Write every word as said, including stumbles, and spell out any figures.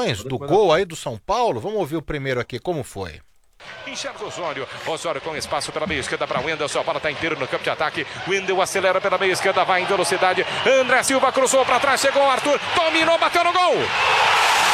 Do gol aí do São Paulo, vamos ouvir o primeiro aqui, como foi? Enxerga o Osório, Osório com espaço pela meia esquerda para Wendel, a bola está inteira no campo de ataque, Wendel acelera pela meia esquerda, vai em velocidade, André Silva cruzou para trás, chegou o Arthur, dominou, bateu no gol!